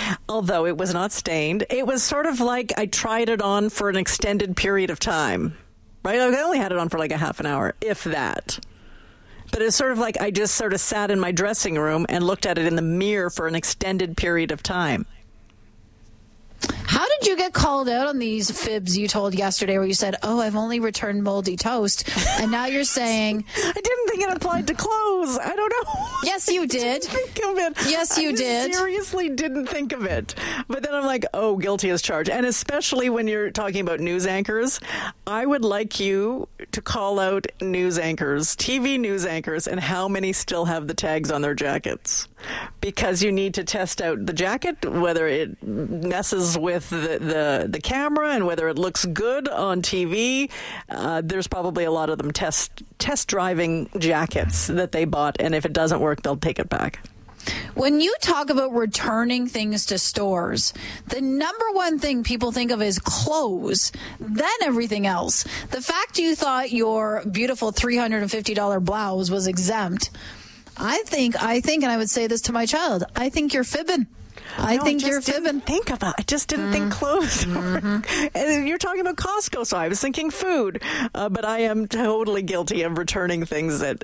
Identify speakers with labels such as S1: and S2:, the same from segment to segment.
S1: although it was not stained. It was sort of like I tried it on for an extended period of time, right? I only had it on for like a half an hour, if that. But it's sort of like I just sort of sat in my dressing room and looked at it in the mirror for an extended period of time.
S2: How did you get called out on these fibs you told yesterday where you said, oh, I've only returned moldy toast, and now you're saying...
S1: I didn't think it applied to clothes. I don't know.
S2: Yes, you did.
S1: I didn't think of it.
S2: Yes, you did.
S1: I seriously didn't think of it. But then I'm like, oh, guilty as charged. And especially when you're talking about news anchors, I would like you to call out news anchors, TV news anchors, and how many still have the tags on their jackets. Because you need to test out the jacket, whether it messes with the camera and whether it looks good on TV. There's probably a lot of them test driving jackets that they bought, and if it doesn't work, they'll take it back.
S2: When you talk about returning things to stores, the number one thing people think of is clothes, then everything else. The fact you thought your beautiful $350 blouse was exempt, I think, and I would say this to my child, I think you're fibbing. I think you're fibbing.
S1: I just didn't think clothes. And you're talking about Costco, so I was thinking food. But I am totally guilty of returning things that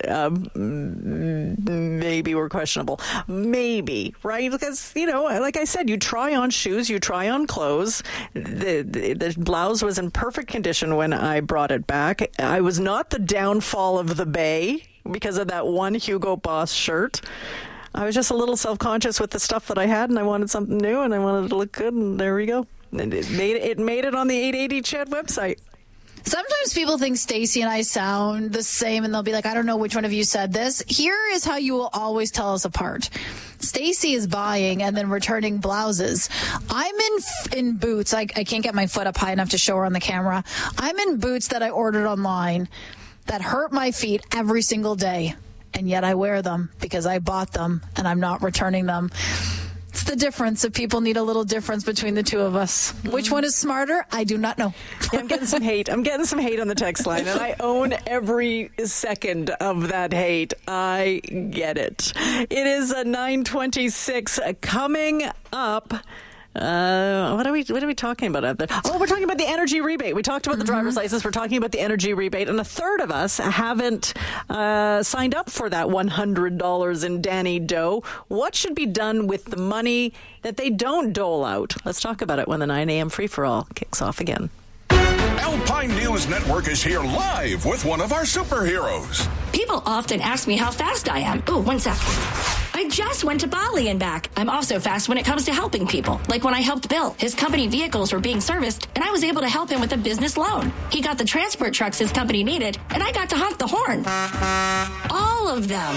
S1: maybe were questionable. Maybe, right? Because, like I said, you try on shoes, you try on clothes. The blouse was in perfect condition when I brought it back. I was not the downfall of the Bay because of that one Hugo Boss shirt. I was just a little self-conscious with the stuff that I had, and I wanted something new, and I wanted it to look good, and there we go. And it made it on the 880 Ched website.
S2: Sometimes people think Stacey and I sound the same, and they'll be like, I don't know which one of you said this. Here is how you will always tell us apart. Stacey is buying and then returning blouses. I'm in boots. I can't get my foot up high enough to show her on the camera. I'm in boots that I ordered online that hurt my feet every single day. And yet I wear them because I bought them and I'm not returning them. It's the difference. If people need a little difference between the two of us. Which one is smarter? I do not know.
S1: Yeah, I'm getting some hate. I'm getting some hate on the text line, and I own every second of that hate. I get it. It is a 9:26 coming up. What are we talking about out there? Oh, we're talking about the energy rebate. We talked about the driver's license. We're talking about the energy rebate, and a third of us haven't signed up for that $100 in Danny Doe. What should be done with the money that they don't dole out? Let's talk about it when the 9 a.m. free-for-all kicks off again.
S3: Alpine News Network is here live with one of our superheroes.
S4: People often ask me how fast I am. Oh, 1 sec. I just went to Bali and back. I'm also fast when it comes to helping people. Like when I helped Bill. His company vehicles were being serviced, and I was able to help him with a business loan. He got the transport trucks his company needed, and I got to honk the horn. All of them.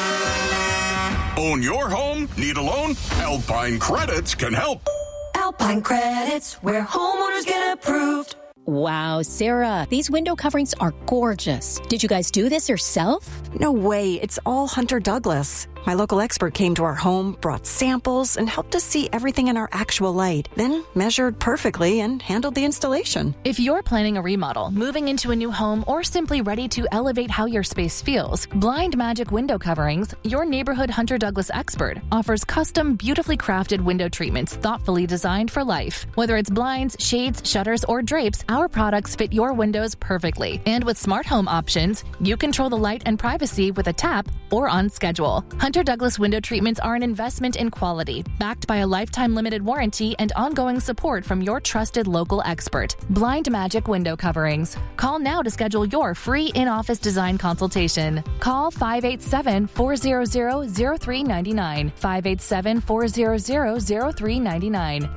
S3: Own your home? Need a loan? Alpine Credits can help.
S5: Alpine Credits, where homeowners get approved.
S6: Wow, Sarah, these window coverings are gorgeous. Did you guys do this yourself?
S7: No way. It's all Hunter Douglas. My local expert came to our home, brought samples, and helped us see everything in our actual light, then measured perfectly and handled the installation.
S8: If you're planning a remodel, moving into a new home, or simply ready to elevate how your space feels, Blind Magic Window Coverings, your neighborhood Hunter Douglas expert, offers custom, beautifully crafted window treatments thoughtfully designed for life. Whether it's blinds, shades, shutters, or drapes, our products fit your windows perfectly. And with smart home options, you control the light and privacy with a tap or on schedule. Hunter Douglas window treatments are an investment in quality, backed by a lifetime limited warranty and ongoing support from your trusted local expert. Blind Magic Window Coverings. Call now to schedule your free in-office design consultation. Call 587-400-0399. 587-400-0399.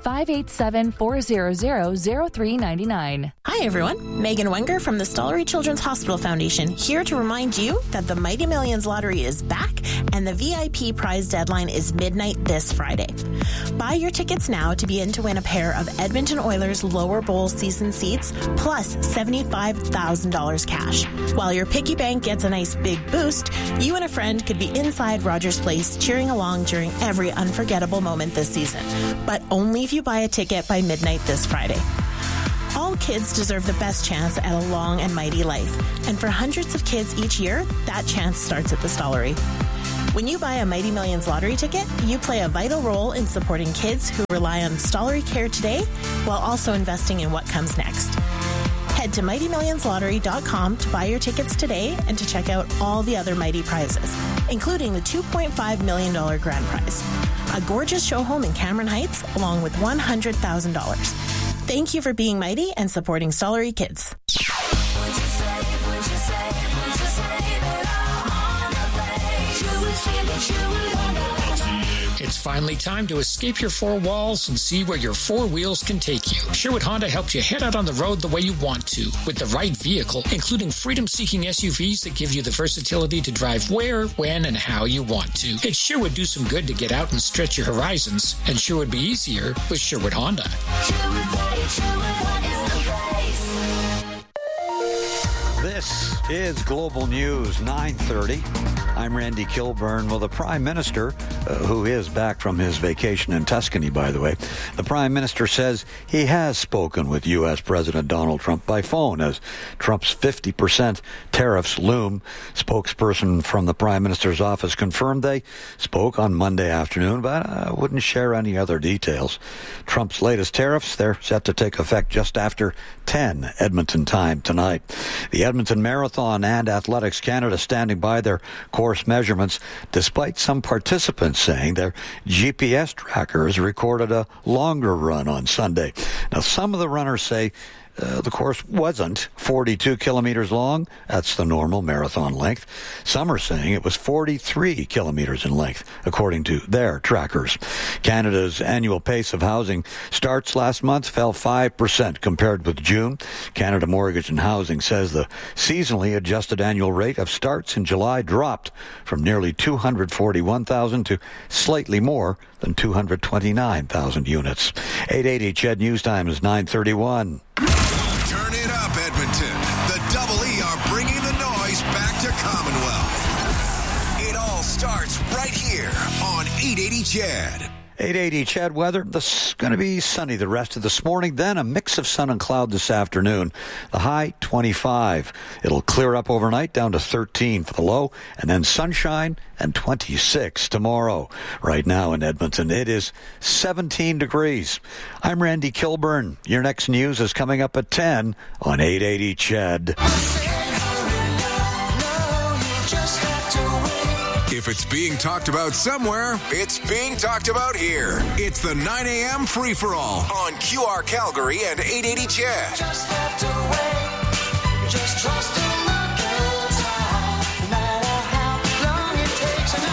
S8: 587-400-0399.
S9: Hi everyone, Megan Wenger from the Stollery Children's Hospital Foundation, here to remind you that the Mighty Millions Lottery is back and the VIP prize deadline is midnight this Friday. Buy your tickets now to be in to win a pair of Edmonton Oilers lower bowl season seats plus $75,000 cash. While your piggy bank gets a nice big boost, you and a friend could be inside Rogers Place cheering along during every unforgettable moment this season. But only if you buy a ticket by midnight this Friday. All kids deserve the best chance at a long and mighty life. And for hundreds of kids each year, that chance starts at the Stollery. When you buy a Mighty Millions lottery ticket, you play a vital role in supporting kids who rely on Stollery Care today while also investing in what comes next. Head to MightyMillionsLottery.com to buy your tickets today and to check out all the other Mighty prizes, including the $2.5 million grand prize, a gorgeous show home in Cameron Heights, along with $100,000. Thank you for being Mighty and supporting Stollery Kids.
S10: It's finally time to escape your four walls and see where your four wheels can take you. Sherwood Honda helps you head out on the road the way you want to, with the right vehicle, including freedom-seeking SUVs that give you the versatility to drive where, when, and how you want to. It sure would do some good to get out and stretch your horizons, and sure would be easier with Sherwood Honda.
S11: This is Global News 9:30. I'm Randy Kilburn. Well, the Prime Minister, who is back from his vacation in Tuscany, by the way, the Prime Minister says he has spoken with U.S. President Donald Trump by phone as Trump's 50% tariffs loom. Spokesperson from the Prime Minister's office confirmed they spoke on Monday afternoon, but wouldn't share any other details. Trump's latest tariffs, they're set to take effect just after 10 Edmonton time tonight. The Edmonton Marathon and Athletics Canada standing by their course measurements, despite some participants saying their GPS trackers recorded a longer run on Sunday. Now, some of the runners say the course wasn't 42 kilometers long. That's the normal marathon length. Some are saying it was 43 kilometers in length, according to their trackers. Canada's annual pace of housing starts last month fell 5% compared with June. Canada Mortgage and Housing says the seasonally adjusted annual rate of starts in July dropped from nearly 241,000 to slightly more than 229,000 units. 880 CHED News Time is 9:31.
S12: Turn it up, Edmonton. The Double E are bringing the noise back to Commonwealth. It all starts right here on 880 CHED.
S11: 880 CHED weather. This is going to be sunny the rest of this morning, then a mix of sun and cloud this afternoon. The high 25. It'll clear up overnight down to 13 for the low, and then sunshine and 26 tomorrow. Right now in Edmonton, it is 17 degrees. I'm Randy Kilburn. Your next news is coming up at 10 on 880 CHED.
S12: If it's being talked about somewhere, it's being talked about here. It's the 9 a.m. free-for-all on QR Calgary and 880 CHED.
S5: Just have to wait. Just trust in the good time. No matter how long it takes, and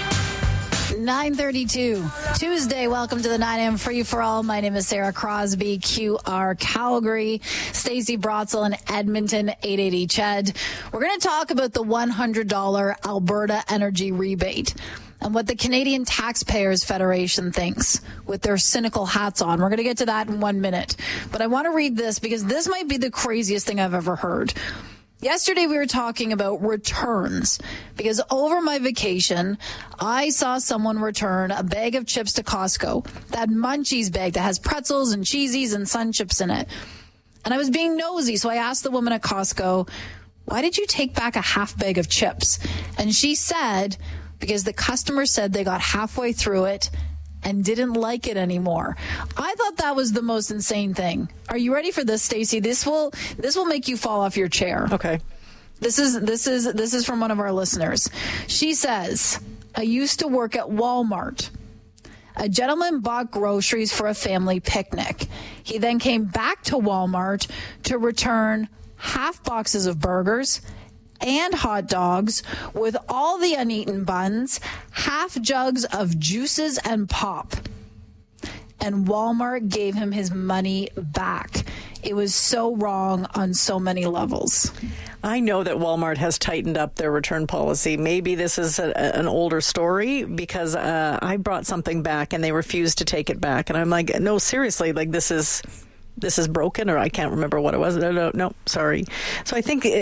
S5: I'll break.
S2: 9:32 Tuesday. Welcome to the 9 a.m. free for all. My name is Sarah Crosby, QR Calgary, Stacey Brotzel in Edmonton, 880 CHED. We're going to talk about the $100 Alberta energy rebate and what the Canadian Taxpayers Federation thinks with their cynical hats on. We're going to get to that in 1 minute. But I want to read this because this might be the craziest thing I've ever heard. Yesterday, we were talking about returns because over my vacation, I saw someone return a bag of chips to Costco, that Munchies bag that has pretzels and cheesies and Sun Chips in it. And I was being nosy, so I asked the woman at Costco, why did you take back a half bag of chips? And she said, because the customer said they got halfway through it and didn't like it anymore. I thought that was the most insane thing. Are you ready for this, Stacey? This will make you fall off your chair.
S1: Okay.
S2: This is from one of our listeners. She says, I used to work at Walmart. A gentleman bought groceries for a family picnic. He then came back to Walmart to return half boxes of burgers and hot dogs with all the uneaten buns, half jugs of juices and pop. And Walmart gave him his money back. It was so wrong on so many levels.
S1: I know that Walmart has tightened up their return policy. Maybe this is an older story because I brought something back and they refused to take it back. And I'm like, no, seriously, like this is broken, or I can't remember what it was. No, sorry. So I think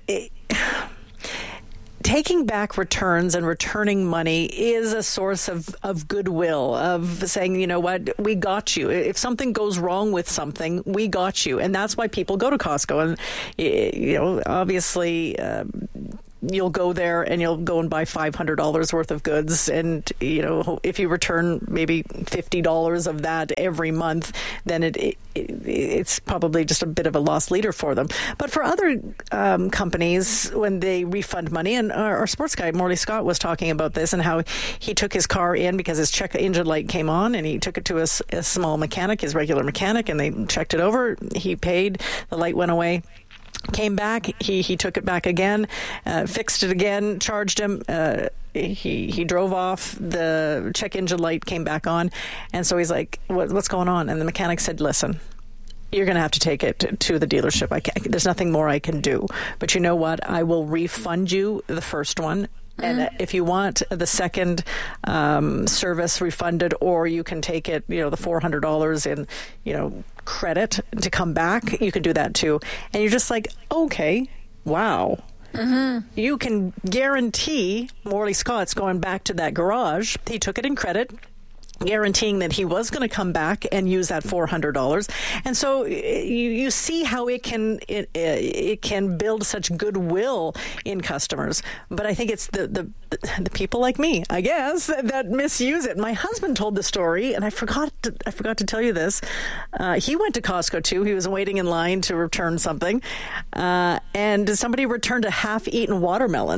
S1: taking back returns and returning money is a source of goodwill, of saying, you know what, we got you. If something goes wrong with something, we got you. And that's why people go to Costco. And, you know, obviously, you'll go there and you'll go and buy $500 worth of goods, and if you return maybe $50 of that every month, then it's probably just a bit of a lost leader for them. But for other companies, when they refund money, and our sports guy Morley Scott was talking about this and how he took his car in because his check engine light came on, and he took it to a small mechanic, his regular mechanic, and they checked it over. He paid, the light went away. Came back, he took it back again, fixed it again, charged him. He drove off, the check engine light came back on, and so he's like, what's going on? And the mechanic said, listen, you're going to have to take it to the dealership. There's nothing more I can do. But you know what? I will refund you the first one. And if you want the second service refunded, or you can take it, the $400 in, credit to come back, you can do that too. And you're just like, okay, wow. You can guarantee Morley Scott's going back to that garage. He took it in credit, guaranteeing that he was going to come back and use that $400. And so you see how it can build such goodwill in customers. But I think it's the people like me, I guess, that misuse it. My husband told the story, and I forgot to tell you this. He went to Costco too. He was waiting in line to return something, and somebody returned a half-eaten watermelon.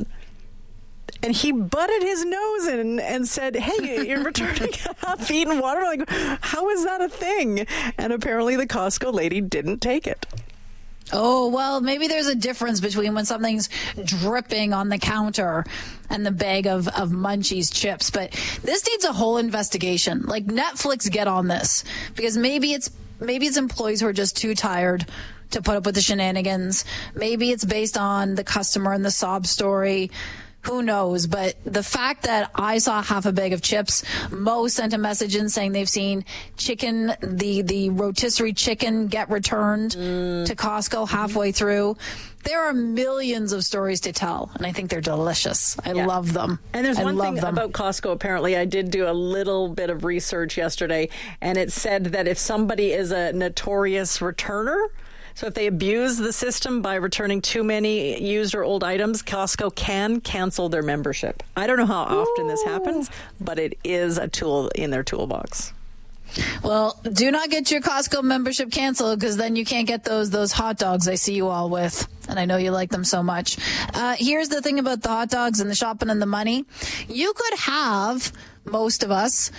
S1: And he butted his nose in and said, hey, you're returning a half-eaten watermelon. How is that a thing? And apparently the Costco lady didn't take it.
S2: Oh, well, maybe there's a difference between when something's dripping on the counter and the bag of Munchies chips. But this needs a whole investigation. Like, Netflix, get on this. Because maybe it's employees who are just too tired to put up with the shenanigans. Maybe it's based on the customer and the sob story. Who knows? But the fact that I saw half a bag of chips, Mo sent a message in saying they've seen chicken, the rotisserie chicken get returned to Costco halfway through. There are millions of stories to tell, and I think they're delicious. I love them.
S1: And there's one thing about Costco, apparently. I did do a little bit of research yesterday, and it said that if somebody is a notorious returner, so if they abuse the system by returning too many used or old items, Costco can cancel their membership. I don't know how often this happens, but it is a tool in their toolbox.
S2: Well, do not get your Costco membership canceled, because then you can't get those hot dogs I see you all with. And I know you like them so much. Here's the thing about the hot dogs and the shopping and the money. You could have, most of us,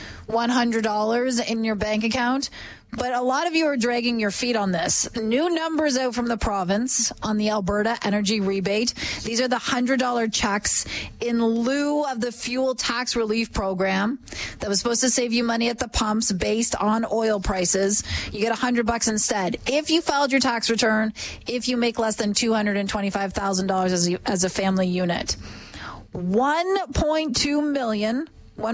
S2: $100 in your bank account. But a lot of you are dragging your feet on this. New numbers out from the province on the Alberta Energy Rebate. These are the $100 checks in lieu of the fuel tax relief program that was supposed to save you money at the pumps based on oil prices. You get $100 instead. If you filed your tax return, if you make less than $225,000 as a family unit. 1.2 million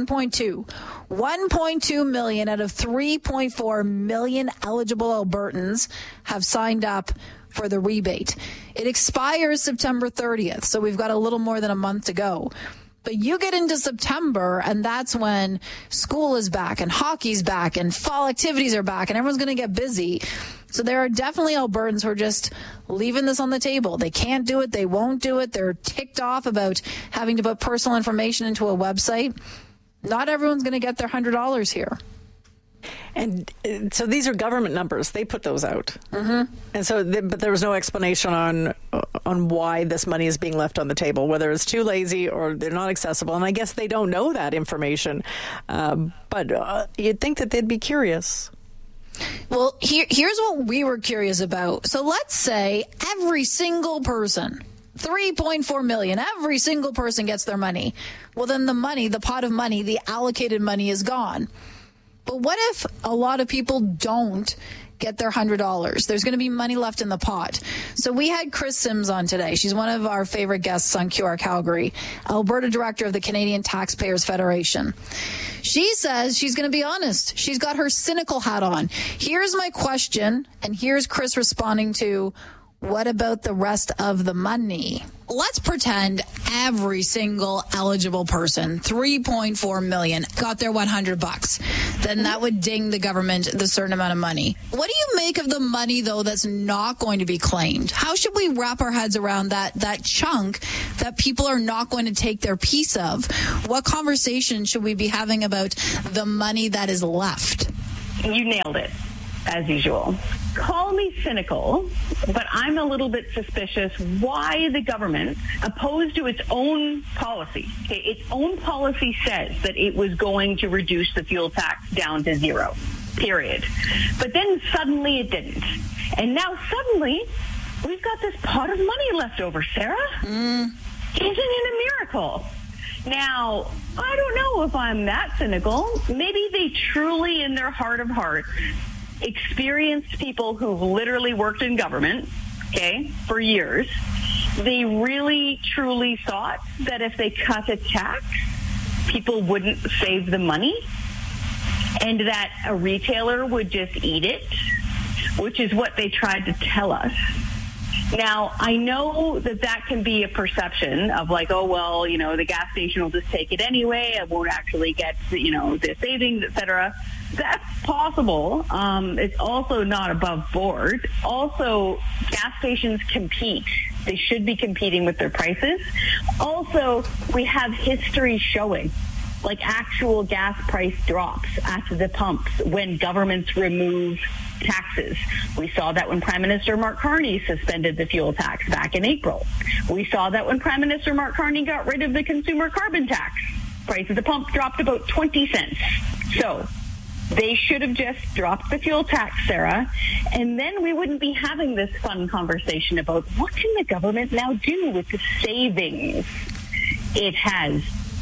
S2: 1.2 million out of 3.4 million eligible Albertans have signed up for the rebate. It expires September 30th, so we've got a little more than a month to go. But you get into September, and that's when school is back, and hockey's back, and fall activities are back, and everyone's going to get busy. So there are definitely Albertans who are just leaving this on the table. They can't do it. They won't do it. They're ticked off about having to put personal information into a website. Not everyone's going to get their $100 here.
S1: And so these are government numbers. They put those out. And so, but there was no explanation on why this money is being left on the table, whether it's too lazy or they're not accessible. And I guess they don't know that information. But you'd think that they'd be curious.
S2: Well, here's what we were curious about. So let's say every single person, 3.4 million, every single person gets their money. Well, then the pot of money, the allocated money is gone. But what if a lot of people don't get their $100? There's going to be money left in the pot. So we had Chris Sims on today. She's one of our favorite guests on QR Calgary, Alberta director of the Canadian Taxpayers Federation. She says she's going to be honest. She's got her cynical hat on. Here's my question, and here's Chris responding to, what about the rest of the money? let's pretend every single eligible person, 3.4 million, got their $100. Then that would ding the government the certain amount of money. What do you make of the money, though, that's not going to be claimed? How should we wrap our heads around that chunk that people are not going to take their piece of? What conversation should we be having about the money that is left?
S13: You nailed it, as usual. Call me cynical, but I'm a little bit suspicious why the government, opposed to its own policy, its own policy says that it was going to reduce the fuel tax down to zero, period. But then suddenly it didn't. And now suddenly we've got this pot of money left over, Sarah. Isn't it a miracle? Now, I don't know if I'm that cynical. Maybe they truly, in their heart of hearts, experienced people who've literally worked in government, for years. They really, truly thought that if they cut a tax, people wouldn't save the money and that a retailer would just eat it, which is what they tried to tell us. Now, I know that can be a perception of like, oh, well, the gas station will just take it anyway. I won't actually get, the savings, et cetera. That's possible. It's also not above board. Also, gas stations compete. They should be competing with their prices. Also, we have history showing like actual gas price drops at the pumps when governments remove taxes. We saw that when Prime Minister Mark Carney suspended the fuel tax back in April. We saw that when Prime Minister Mark Carney got rid of the consumer carbon tax. Price at the pump dropped about 20 cents. So they should have just dropped the fuel tax, Sarah, and then we wouldn't be having this fun conversation about what can the government now do with the savings it has,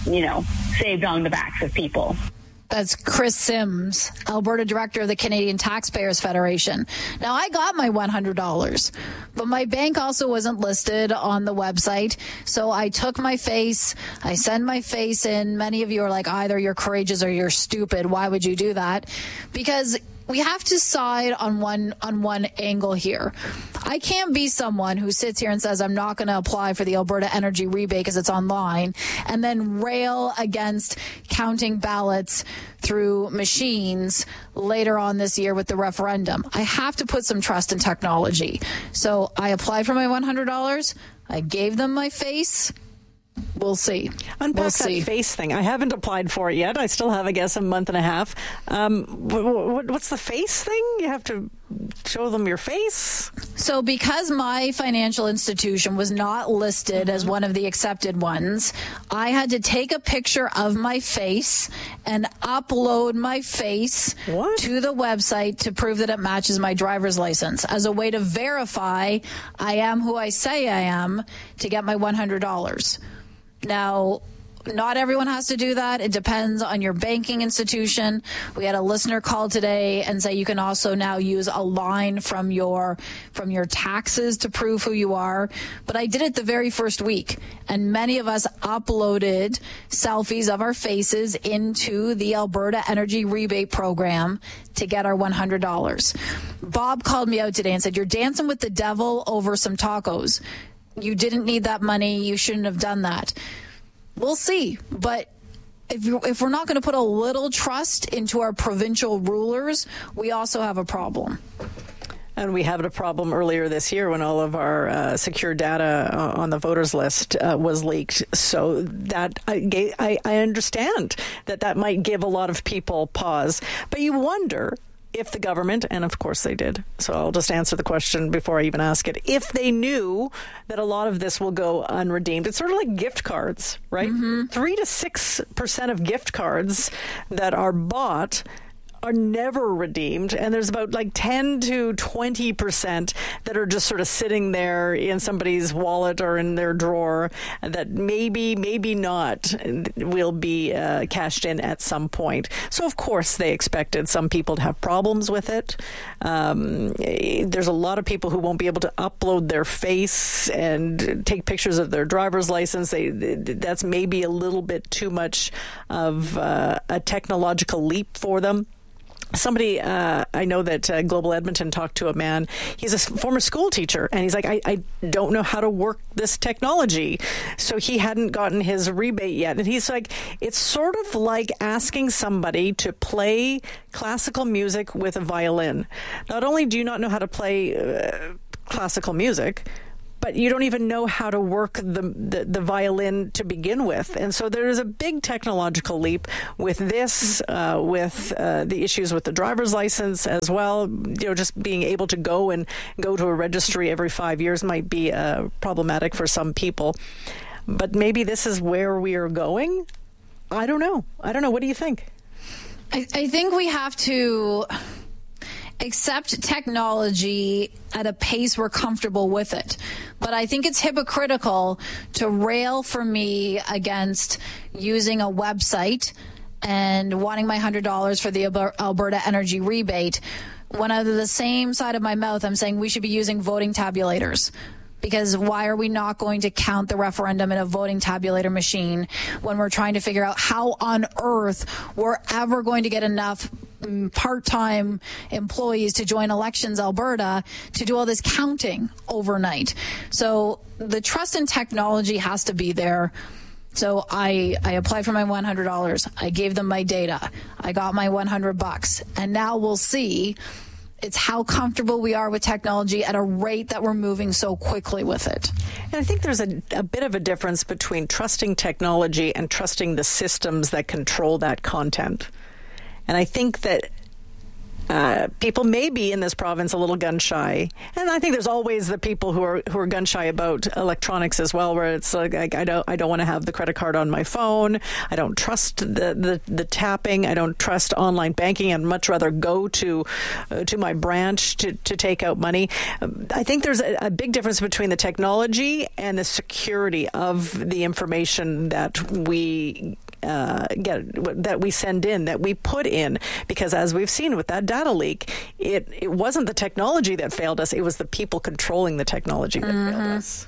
S13: saved on the backs of people.
S2: That's Chris Sims, Alberta Director of the Canadian Taxpayers Federation. Now, I got my $100, but my bank also wasn't listed on the website. So I took my face, I sent my face in. Many of you are like, either you're courageous or you're stupid. Why would you do that? Because we have to side on one angle here. I can't be someone who sits here and says I'm not going to apply for the Alberta Energy Rebate because it's online, and then rail against counting ballots through machines later on this year with the referendum. I have to put some trust in technology. So I applied for my $100. I gave them my face. We'll see.
S1: Unpack that face thing. I haven't applied for it yet. I still have, I guess, a month and a half. What's the face thing? You have to show them your face?
S2: So because my financial institution was not listed as one of the accepted ones, I had to take a picture of my face and upload my face to the website to prove that it matches my driver's license as a way to verify I am who I say I am to get my $100. Now, not everyone has to do that. It depends on your banking institution. We had a listener call today and say you can also now use a line from your taxes to prove who you are. But I did it the very first week, and many of us uploaded selfies of our faces into the Alberta Energy Rebate Program to get our $100. Bob called me out today and said, "You're dancing with the devil over some tacos. You didn't need that money. You shouldn't have done that." We'll see. But if we're not going to put a little trust into our provincial rulers, we also have a problem.
S1: And we had a problem earlier this year when all of our secure data on the voters list was leaked. So that I understand that might give a lot of people pause. But you wonder if the government, and of course they did, so I'll just answer the question before I even ask it, if they knew that a lot of this will go unredeemed. It's sort of like gift cards, right? 3 to 6% of gift cards that are bought are never redeemed, and there's about like 10 to 20% that are just sort of sitting there in somebody's wallet or in their drawer that maybe not will be cashed in at some point. So of course they expected some people to have problems with it. There's a lot of people who won't be able to upload their face and take pictures of their driver's license. That's maybe a little bit too much of a technological leap for them. Somebody, I know that Global Edmonton talked to a man. He's a former school teacher, and he's like, I don't know how to work this technology. So he hadn't gotten his rebate yet. And he's like, it's sort of like asking somebody to play classical music with a violin. Not only do you not know how to play classical music, but you don't even know how to work the violin to begin with. And so there is a big technological leap with this, with the issues with the driver's license as well. You know, just being able to go to a registry every 5 years might be problematic for some people. But maybe this is where we are going. I don't know. What do you think?
S2: I think we have to accept technology at a pace we're comfortable with it. But I think it's hypocritical to rail for me against using a website and wanting my $100 for the Alberta Energy Rebate when out of the same side of my mouth I'm saying we should be using voting tabulators. Because why are we not going to count the referendum in a voting tabulator machine when we're trying to figure out how on earth we're ever going to get enough part-time employees to join Elections Alberta to do all this counting overnight? So the trust in technology has to be there. So I applied for my $100. I gave them my data. I got my $100. And now we'll see. It's how comfortable we are with technology at a rate that we're moving so quickly with it.
S1: And I think there's a bit of a difference between trusting technology and trusting the systems that control that content. And I think that people may be in this province a little gun shy, and I think there's always the people who are gun shy about electronics as well, where it's like I don't want to have the credit card on my phone. I don't trust the tapping. I don't trust online banking. I'd much rather go to my branch to take out money. I think there's a big difference between the technology and the security of the information that we that we send in, that we put in, because as we've seen with that data leak, it wasn't the technology that failed us, it was the people controlling the technology that failed us.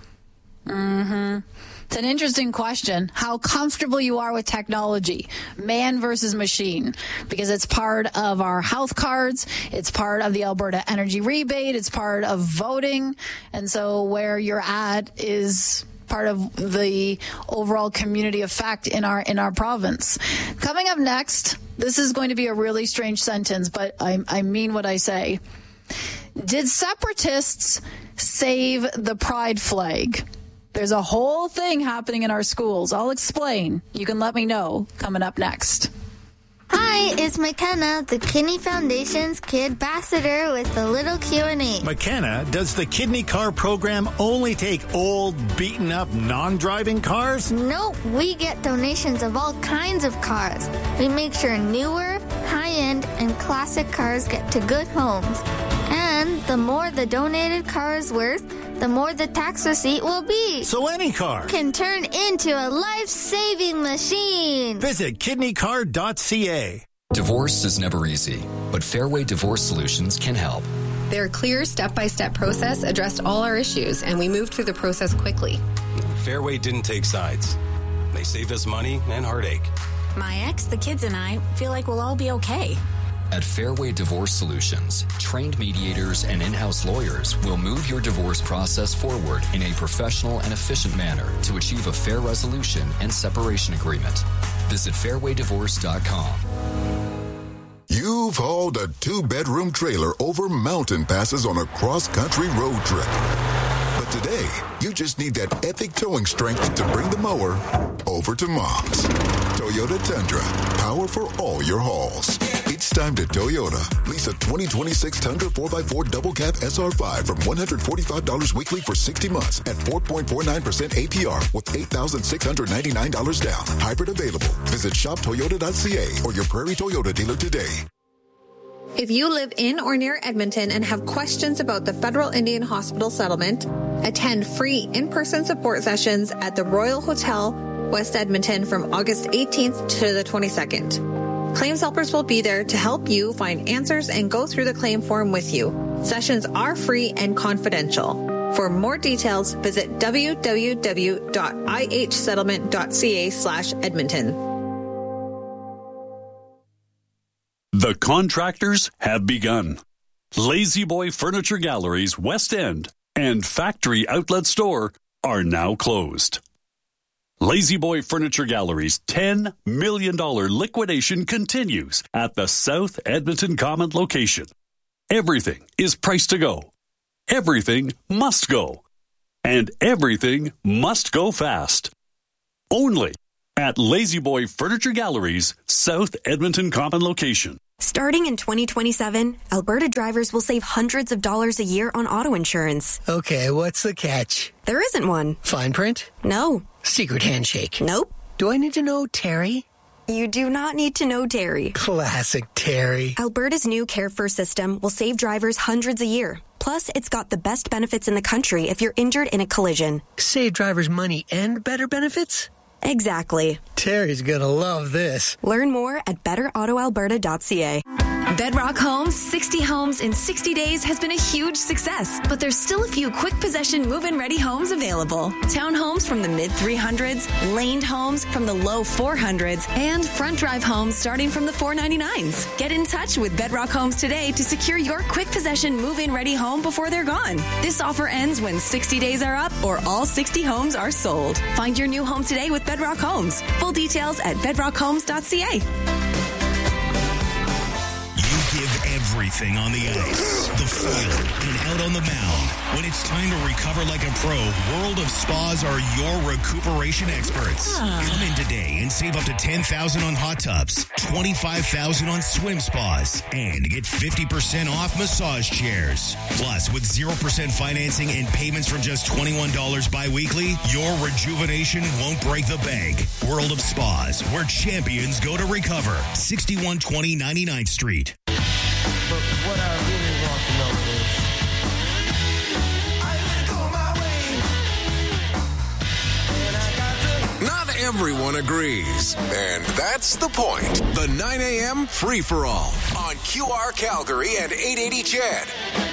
S2: It's an interesting question, how comfortable you are with technology, man versus machine, because it's part of our health cards, it's part of the Alberta Energy Rebate, it's part of voting, and so where you're at is part of the overall community effect in our province. Coming up next, this is going to be a really strange sentence, but I mean what I say. Did separatists save the pride flag? There's a whole thing happening in our schools. I'll explain. You can let me know coming up next.
S14: Hi, it's McKenna, the Kidney Foundation's Kid Ambassador with a little Q&A.
S15: McKenna, does the Kidney Car program only take old, beaten-up, non-driving cars?
S14: Nope, we get donations of all kinds of cars. We make sure newer, high-end, and classic cars get to good homes. And the more the donated car is worth, the more the tax receipt will be.
S15: So any car
S14: can turn into a life-saving machine.
S15: Visit kidneycar.ca.
S16: Divorce is never easy, but Fairway Divorce Solutions can help.
S17: Their clear step-by-step process addressed all our issues, and we moved through the process quickly.
S18: Fairway didn't take sides. They saved us money and heartache.
S19: My ex, the kids, and I feel like we'll all be okay.
S16: At Fairway Divorce Solutions, trained mediators and in-house lawyers will move your divorce process forward in a professional and efficient manner to achieve a fair resolution and separation agreement. Visit fairwaydivorce.com.
S20: You've hauled a 2-bedroom trailer over mountain passes on a cross-country road trip. But today, you just need that epic towing strength to bring the mower over to Mom's. Toyota Tundra, power for all your hauls. It's time to Toyota. Lease a 2026 Tundra 4x4 double cab SR5 from $145 weekly for 60 months at 4.49% APR with $8,699 down. Hybrid available. Visit shoptoyota.ca or your Prairie Toyota dealer today.
S21: If you live in or near Edmonton and have questions about the Federal Indian Hospital settlement, attend free in-person support sessions at the Royal Hotel, West Edmonton from August 18th to the 22nd. Claims helpers will be there to help you find answers and go through the claim form with you. Sessions are free and confidential. For more details, visit www.ihsettlement.ca/Edmonton.
S4: The contractors have begun. Lazy Boy Furniture Galleries West End and Factory Outlet Store are now closed. Lazy Boy Furniture Gallery's $10 million liquidation continues at the South Edmonton Common location. Everything is priced to go. Everything must go. And everything must go fast. Only at Lazy Boy Furniture Gallery's South Edmonton Common location.
S22: Starting in 2027, Alberta drivers will save hundreds of dollars a year on auto insurance.
S23: Okay, what's the catch?
S22: There isn't one.
S23: Fine print?
S22: No.
S23: Secret handshake?
S22: Nope.
S23: Do I need to know Terry?
S22: You do not need to know Terry.
S23: Classic Terry.
S22: Alberta's new Care First system will save drivers hundreds a year. Plus, it's got the best benefits in the country if you're injured in a collision.
S23: Save drivers money and better benefits?
S22: Exactly.
S23: Terry's gonna love this.
S22: Learn more at betterautoalberta.ca.
S24: Bedrock Homes 60 homes in 60 days has been a huge success, but there's still a few quick possession move-in ready homes available. Townhomes from the mid 300s, laned homes from the low 400s, and front drive homes starting from the 499s. Get in touch with Bedrock Homes today to secure your quick possession move-in ready home before they're gone. This offer ends when 60 days are up or all 60 homes are sold. Find your new home today with Bedrock Homes. Full details at bedrockhomes.ca.
S25: Give everything on the ice, the field, and out on the mound. When it's time to recover like a pro, World of Spas are your recuperation experts. Come in today and save up to $10,000 on hot tubs, $25,000 on swim spas, and get 50% off massage chairs. Plus, with 0% financing and payments from just $21 bi-weekly, your rejuvenation won't break the bank. World of Spas, where champions go to recover. 6120 99th Street.
S5: But what I really want to know is, I let it go my way.
S12: Not everyone agrees, and that's the point. The 9 a.m. free-for-all on QR Calgary and 880 CHED.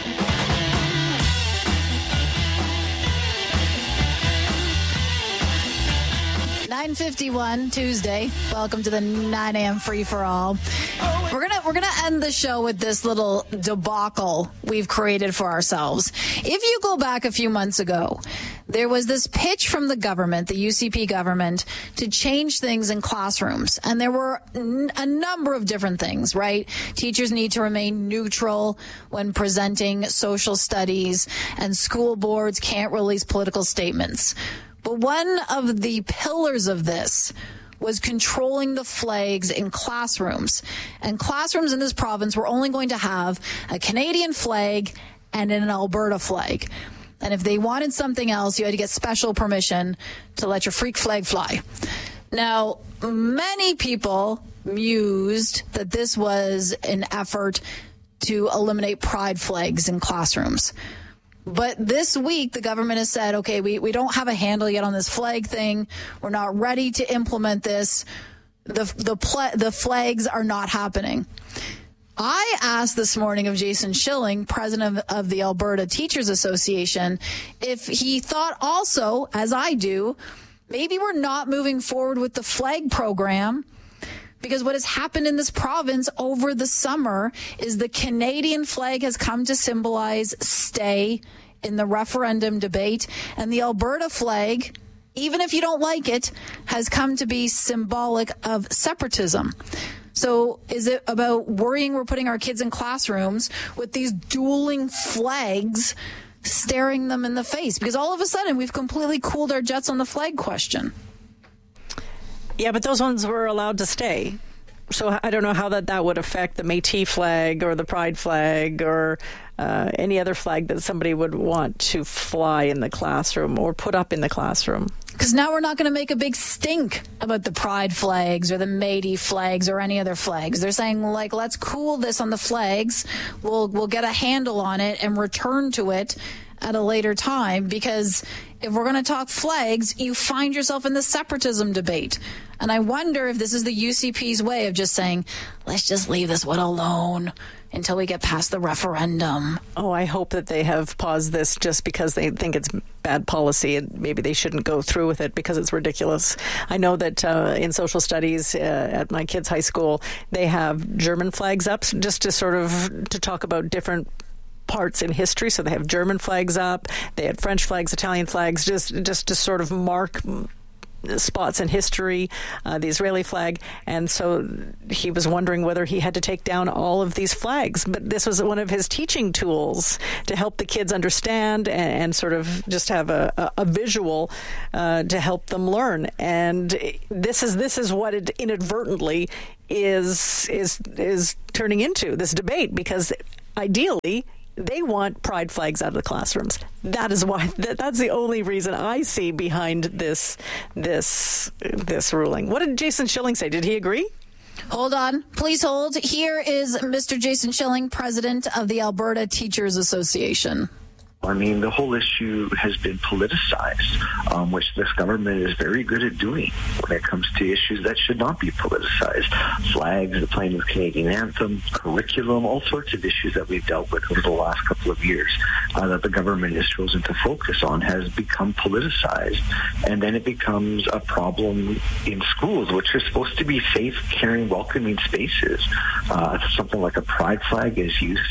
S2: 9:51 Tuesday. Welcome to the 9 a.m. free for all. We're gonna end the show with this little debacle we've created for ourselves. If you go back a few months ago, there was this pitch from the government, the UCP government, to change things in classrooms. And there were a number of different things, right? Teachers need to remain neutral when presenting social studies, and school boards can't release political statements. But one of the pillars of this was controlling the flags in classrooms. And classrooms in this province were only going to have a Canadian flag and an Alberta flag. And if they wanted something else, you had to get special permission to let your freak flag fly. Now, many people mused that this was an effort to eliminate pride flags in classrooms. But this week, the government has said, okay, we don't have a handle yet on this flag thing. We're not ready to implement this. The flags are not happening. I asked this morning of Jason Schilling, president of the Alberta Teachers Association, if he thought also, as I do, maybe we're not moving forward with the flag program because what has happened in this province over the summer is the Canadian flag has come to symbolize stay in the referendum debate, and the Alberta flag, even if you don't like it, has come to be symbolic of separatism. So is it about worrying we're putting our kids in classrooms with these dueling flags staring them in the face? Because all of a sudden we've completely cooled our jets on the flag question.
S1: Yeah, but those ones were allowed to stay. So I don't know how that would affect the Métis flag or the Pride flag or any other flag that somebody would want to fly in the classroom or put up in the classroom.
S2: Because now we're not going to make a big stink about the Pride flags or the Métis flags or any other flags. They're saying, like, let's cool this on the flags. We'll get a handle on it and return to it at a later time, because if we're going to talk flags, you find yourself in the separatism debate. And I wonder if this is the UCP's way of just saying, let's just leave this one alone until we get past the referendum.
S1: Oh, I hope that they have paused this just because they think it's bad policy and maybe they shouldn't go through with it because it's ridiculous. I know that in social studies at my kids' high school, they have German flags up just to sort of to talk about different parts in history. So they have German flags up, they had French flags, Italian flags, just to sort of mark spots in history, the Israeli flag. And so he was wondering whether he had to take down all of these flags. But this was one of his teaching tools to help the kids understand and sort of just have a visual to help them learn. And this is what it inadvertently is turning into, this debate, because ideally they want pride flags out of the classrooms. That is why. That's the only reason I see behind this ruling. What did Jason Schilling say? Did he agree?
S2: Hold on. Please hold. Here is Mr. Jason Schilling, president of the Alberta Teachers Association.
S3: I mean, the whole issue has been politicized, which this government is very good at doing when it comes to issues that should not be politicized. Flags, the playing of the Canadian anthem, curriculum, all sorts of issues that we've dealt with over the last couple of years that the government has chosen to focus on has become politicized. And then it becomes a problem in schools, which are supposed to be safe, caring, welcoming spaces. Something like a pride flag is used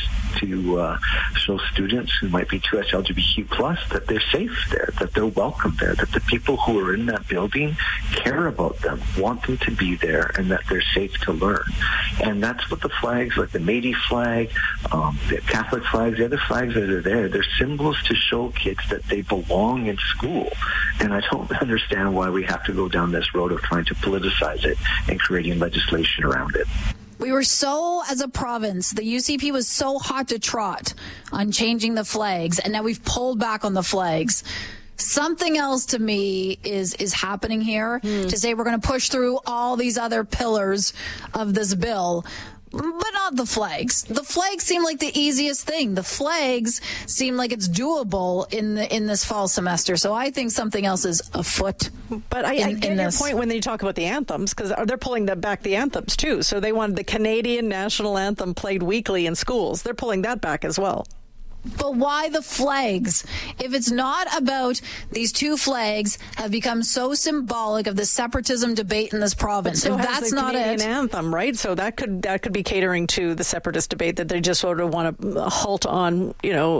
S3: to show students who might be too LGBTQ+, that they're safe there, that they're welcome there, that the people who are in that building care about them, want them to be there, and that they're safe to learn. And that's what the flags, like the Métis flag, the Catholic flags, the other flags that are there, they're symbols to show kids that they belong in school. And I don't understand why we have to go down this road of trying to politicize it and creating legislation around it.
S2: We were so, as a province, the UCP was so hot to trot on changing the flags, and now we've pulled back on the flags. Something else to me is happening here to say we're going to push through all these other pillars of this bill. But not the flags. The flags seem like the easiest thing. The flags seem like it's doable in this fall semester. So I think something else is afoot.
S1: But I get your point when you talk about the anthems, because they're pulling back the anthems too. So they wanted the Canadian national anthem played weekly in schools. They're pulling that back as well.
S2: But why the flags? If it's not about these two flags have become so symbolic of the separatism debate in this province,
S1: So
S2: if
S1: has
S2: that's
S1: the
S2: not
S1: Canadian
S2: it,
S1: anthem, right? So that could be catering to the separatist debate, that they just sort of want to halt on,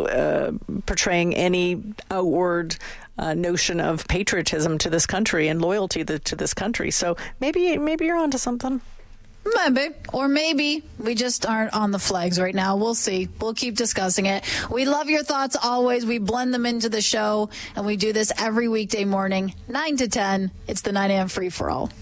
S1: portraying any outward notion of patriotism to this country and loyalty to this country. So maybe you're onto something.
S2: Maybe. Or maybe we just aren't on the flags right now. We'll see. We'll keep discussing it. We love your thoughts always. We blend them into the show, and we do this every weekday morning, 9 to 10. It's the 9 a.m. free-for-all.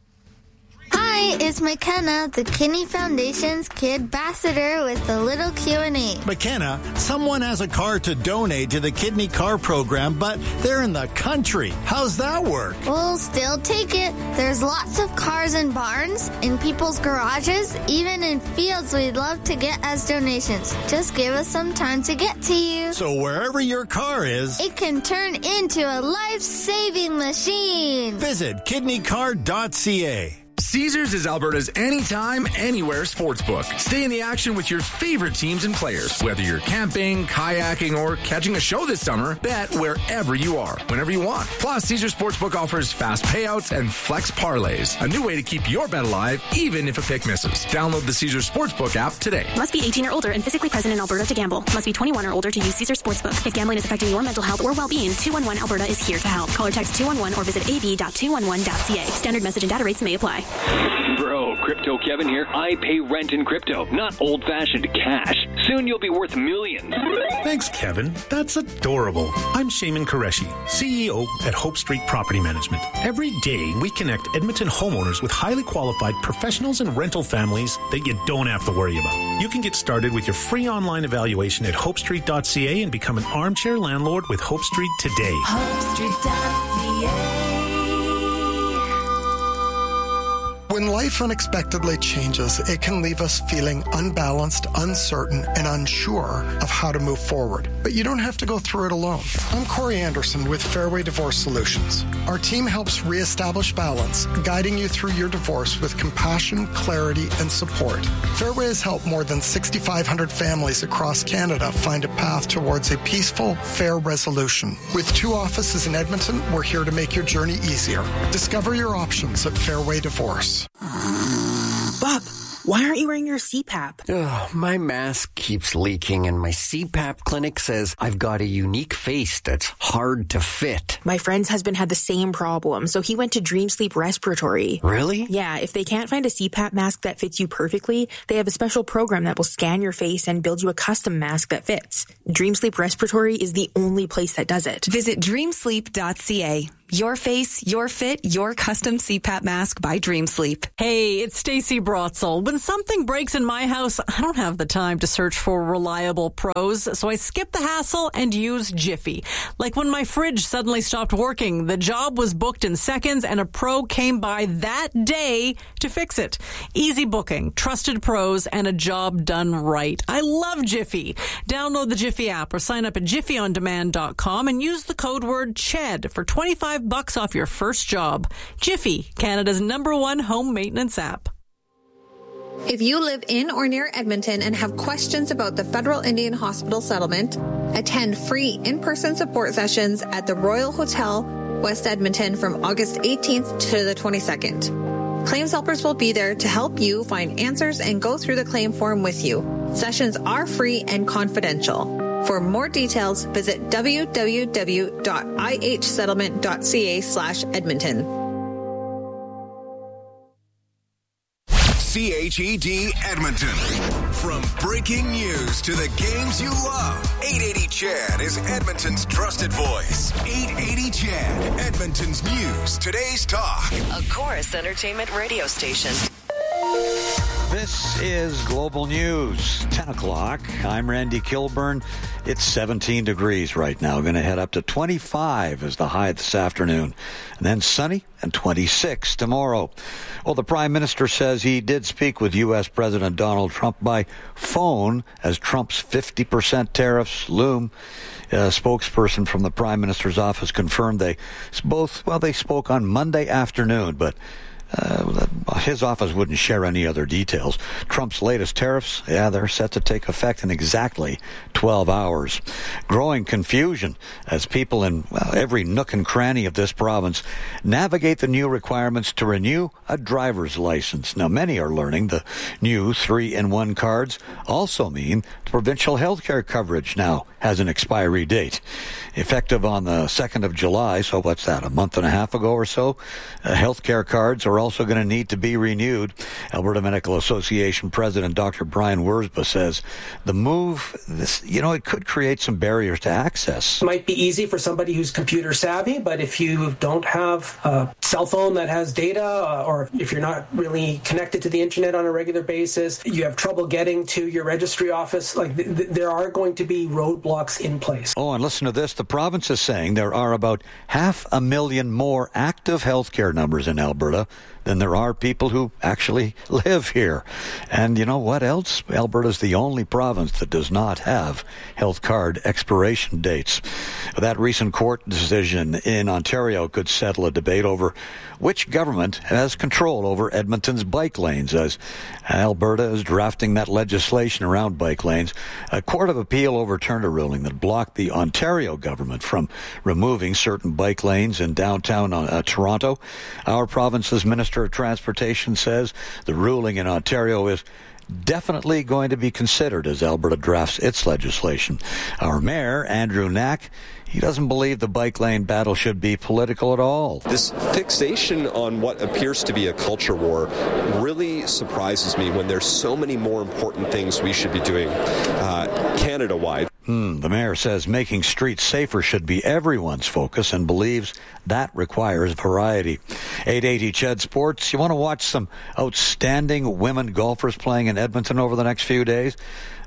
S14: Hi, it's McKenna, the Kinney Foundation's Kid Ambassador with a little Q&A.
S15: McKenna, someone has a car to donate to the Kidney Car Program, but they're in the country. How's that work?
S14: We'll still take it. There's lots of cars in barns, in people's garages, even in fields we'd love to get as donations. Just give us some time to get to you.
S15: So wherever your car is,
S14: it can turn into a life-saving machine.
S15: Visit kidneycar.ca.
S6: Caesars is Alberta's anytime, anywhere sportsbook. Stay in the action with your favorite teams and players. Whether you're camping, kayaking, or catching a show this summer, bet wherever you are, whenever you want. Plus, Caesars Sportsbook offers fast payouts and flex parlays, a new way to keep your bet alive, even if a pick misses. Download the Caesars Sportsbook app today.
S7: Must be 18 or older and physically present in Alberta to gamble. Must be 21 or older to use Caesars Sportsbook. If gambling is affecting your mental health or well-being, 211 Alberta is here to help. Call or text 211 or visit ab.211.ca. Standard message and data rates may apply.
S8: Bro, Crypto Kevin here. I pay rent in crypto, not old-fashioned cash. Soon you'll be worth millions.
S9: Thanks, Kevin. That's adorable. I'm Shaman Qureshi, CEO at Hope Street Property Management. Every day, we connect Edmonton homeowners with highly qualified professionals and rental families that you don't have to worry about. You can get started with your free online evaluation at hopestreet.ca and become an armchair landlord with Hope Street today.
S5: HopeStreet.ca.
S10: When life unexpectedly changes, it can leave us feeling unbalanced, uncertain, and unsure of how to move forward. But you don't have to go through it alone. I'm Corey Anderson with Fairway Divorce Solutions. Our team helps reestablish balance, guiding you through your divorce with compassion, clarity, and support. Fairway has helped more than 6,500 families across Canada find a path towards a peaceful, fair resolution. With 2 offices in Edmonton, we're here to make your journey easier. Discover your options at Fairway Divorce.
S11: Bob, why aren't you wearing your CPAP?
S13: My mask keeps leaking, and my CPAP clinic says I've got a unique face that's hard to fit.
S11: My friend's husband had the same problem, so he went to Dream Sleep Respiratory.
S13: Really?
S11: Yeah, if they can't find a CPAP mask that fits you perfectly, they have a special program that will scan your face and build you a custom mask that fits. Dream Sleep Respiratory is the only place that does it.
S24: Visit dreamsleep.ca. Your face, your fit, your custom CPAP mask by Dream Sleep.
S1: Hey, it's Stacey Brotzel. When something breaks in my house, I don't have the time to search for reliable pros, so I skip the hassle and use Jiffy. Like when my fridge suddenly stopped working, the job was booked in seconds and a pro came by that day to fix it. Easy booking, trusted pros, and a job done right. I love Jiffy. Download the Jiffy app or sign up at jiffyondemand.com and use the code word CHED for $25 off your first job. Jiffy, Canada's #1 home maintenance app.
S21: If you live in or near Edmonton and have questions about the Federal Indian Hospital settlement, attend free in-person support sessions at the Royal Hotel, West Edmonton from August 18th to the 22nd. Claims helpers will be there to help you find answers and go through the claim form with you. Sessions are free and confidential. For more details, visit www.ihsettlement.ca/Edmonton.
S12: CHED Edmonton. From breaking news to the games you love, 880 CHED is Edmonton's trusted voice. 880 CHED, Edmonton's news, today's talk.
S17: A Chorus Entertainment radio station.
S18: This is Global News, 10 o'clock. I'm Randy Kilburn. It's 17 degrees right now. Going to head up to 25 as the high this afternoon. And then sunny and 26 tomorrow. Well, the Prime Minister says he did speak with U.S. President Donald Trump by phone as Trump's 50% tariffs loom. A spokesperson from the Prime Minister's office confirmed they spoke on Monday afternoon, but his office wouldn't share any other details. Trump's latest tariffs, they're set to take effect in exactly 12 hours. Growing confusion as people in every nook and cranny of this province navigate the new requirements to renew a driver's license. Now, many are learning the new 3-in-1 cards also mean provincial health care coverage now has an expiry date. Effective on the 2nd of July, so what's that, a month and a half ago or so? Health care cards are also going to need to be renewed. Alberta Medical Association President Dr. Brian Wurzba says the move, it could create some barriers to access.
S26: It might be easy for somebody who's computer savvy, but if you don't have a cell phone that has data, or if you're not really connected to the internet on a regular basis, you have trouble getting to your registry office, there are going to be roadblocks in place.
S18: Oh, and listen to this. The province is saying there are about 500,000 more active healthcare numbers in Alberta than there are people who actually live here. And you know what else? Alberta's the only province that does not have health card expiration dates. That recent court decision in Ontario could settle a debate over which government has control over Edmonton's bike lanes. As Alberta is drafting that legislation around bike lanes, a court of appeal overturned a ruling that blocked the Ontario government from removing certain bike lanes in downtown Toronto. Our province's Minister of Transportation says the ruling in Ontario is definitely going to be considered as Alberta drafts its legislation. Our mayor, Andrew Knack, he doesn't believe the bike lane battle should be political at all.
S27: This fixation on what appears to be a culture war really surprises me when there's so many more important things we should be doing Canada-wide.
S18: The mayor says making streets safer should be everyone's focus and believes that requires variety. 880 CHED Sports. You want to watch some outstanding women golfers playing in Edmonton over the next few days?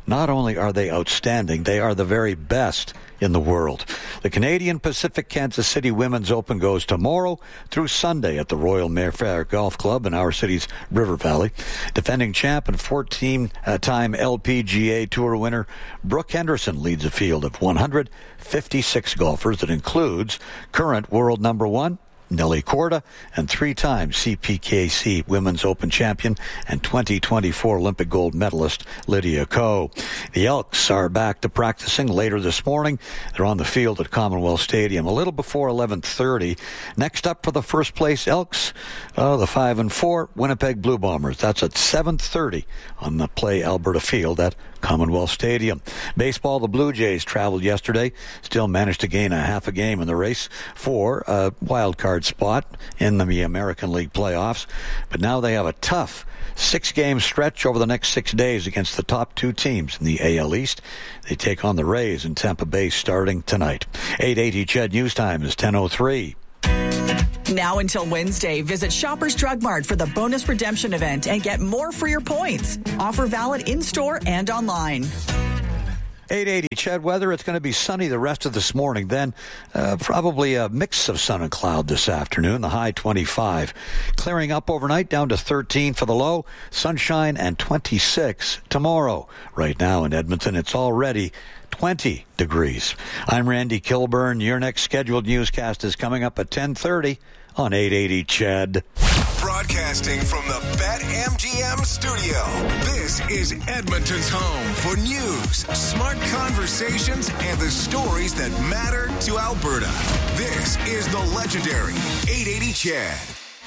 S18: Not only are they outstanding, they are the very best in the world. The Canadian Pacific Kansas City Women's Open goes tomorrow through Sunday at the Royal Mayfair Golf Club in our city's River Valley. Defending champ and 14-time LPGA Tour winner Brooke Henderson leads a field of 156 golfers that includes current world number one Nelly Korda and 3-time CPKC Women's Open champion and 2024 Olympic gold medalist Lydia Ko. The Elks are back to practicing later this morning. They're on the field at Commonwealth Stadium a little before 11:30. Next up for the first place Elks, the 5-4 Winnipeg Blue Bombers. That's at 7:30 on the Play Alberta Field at Commonwealth Stadium. Baseball, the Blue Jays traveled yesterday, still managed to gain a half a game in the race for a wild card spot in the American League playoffs. But now they have a tough 6-game stretch over the next 6 days against the top 2 teams in the AL East. They take on the Rays in Tampa Bay starting tonight. 8:80 CHED News Time is 10:03.
S4: Now until Wednesday, visit Shoppers Drug Mart for the bonus redemption event and get more for your points. Offer valid in-store and online.
S18: 8:80 CHED weather. It's going to be sunny the rest of this morning. Then probably a mix of sun and cloud this afternoon. The high 25. Clearing up overnight down to 13 for the low. Sunshine and 26 tomorrow. Right now in Edmonton, it's already 20 degrees. I'm Randy Kilburn. Your next scheduled newscast is coming up at 10:30 on 880 CHED.
S12: Broadcasting from the BetMGM studio, this is Edmonton's home for news, smart conversations, and the stories that matter to Alberta. This is the legendary 880 CHED.